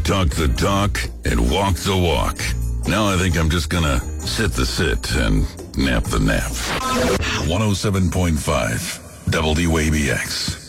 talk the talk and walk the walk. Now I think I'm just gonna sit the sit and nap the nap. 107.5 WABX.